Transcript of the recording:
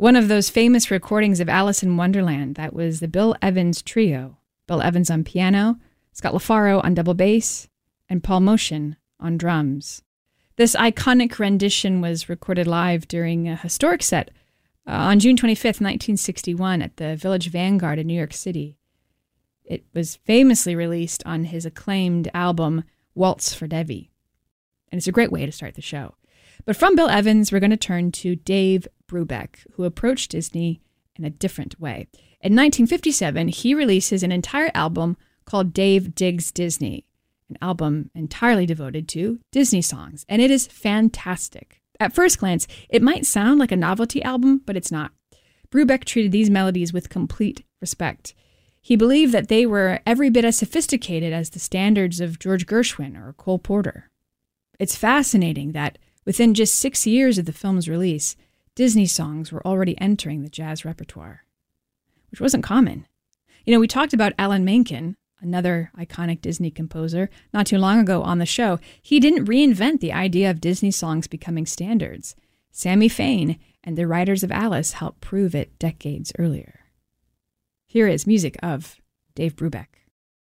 One of those famous recordings of Alice in Wonderland, that was the Bill Evans Trio. Bill Evans on piano, Scott LaFaro on double bass, and Paul Motian on drums. This iconic rendition was recorded live during a historic set on June 25th, 1961 at the Village Vanguard in New York City. It was famously released on his acclaimed album, Waltz for Debbie. And it's a great way to start the show. But from Bill Evans, we're going to turn to Dave Brubeck, who approached Disney in a different way. In 1957, he releases an entire album called Dave Digs Disney, an album entirely devoted to Disney songs, and it is fantastic. At first glance, it might sound like a novelty album, but it's not. Brubeck treated these melodies with complete respect. He believed that they were every bit as sophisticated as the standards of George Gershwin or Cole Porter. It's fascinating that within just 6 years of the film's release, Disney songs were already entering the jazz repertoire, which wasn't common. You know, we talked about Alan Menken, another iconic Disney composer, not too long ago on the show. He didn't reinvent the idea of Disney songs becoming standards. Sammy Fain and the writers of Alice helped prove it decades earlier. Here is music of Dave Brubeck.